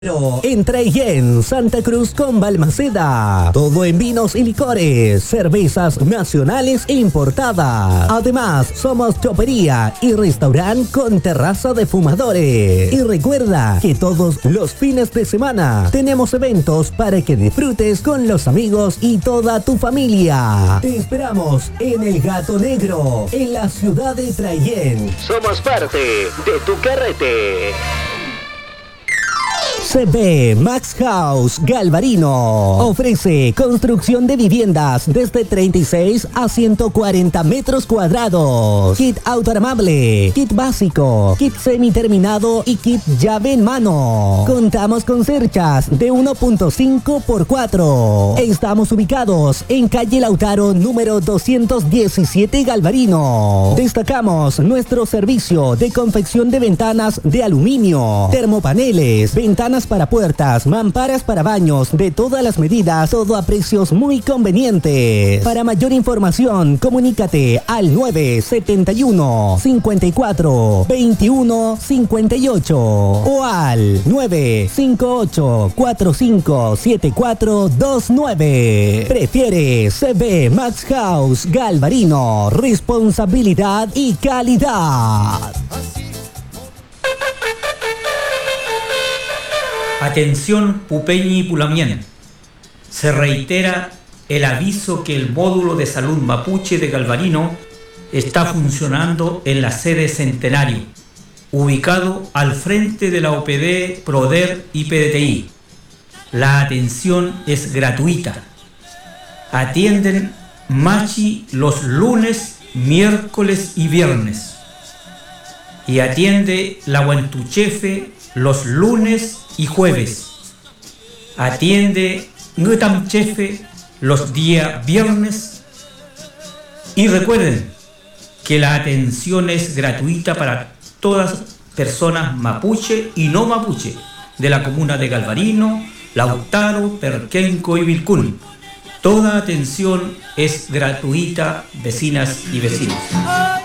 En Traillén, Santa Cruz con Balmaceda. Todo en vinos y licores, cervezas nacionales e importadas. Además, somos chopería y restaurante con terraza de fumadores. Y recuerda que todos los fines de semana tenemos eventos para que disfrutes con los amigos y toda tu familia. Te esperamos en El Gato Negro, en la ciudad de Traillén. Somos parte de tu carrete. CB Max House Galvarino ofrece construcción de viviendas desde 36 a 140 metros cuadrados. Kit autoarmable, kit básico, kit semiterminado y kit llave en mano. Contamos con cerchas de 1.5 por 4. Estamos ubicados en calle Lautaro número 217 Galvarino. Destacamos nuestro servicio de confección de ventanas de aluminio, termopaneles, ventanas para puertas, mamparas para baños de todas las medidas, todo a precios muy convenientes. Para mayor información, comunícate al 971 54 21 58 o al 958 45 74 29. Prefiere CB Max House Galvarino, responsabilidad y calidad. Atención Pupeñi y Pulamien. Se reitera el aviso que el módulo de salud mapuche de Galvarino está funcionando en la sede Centenario, ubicado al frente de la OPD, PRODER y PDTI. La atención es gratuita. Atienden Machi los lunes, miércoles y viernes. Y atiende la Huentuchefe los lunes y jueves. Atiende Ngutam Chefe los días viernes. Y recuerden que la atención es gratuita para todas personas mapuche y no mapuche de la comuna de Galvarino, Lautaro, Perquenco y Vilcún. Toda atención es gratuita, vecinas y vecinos.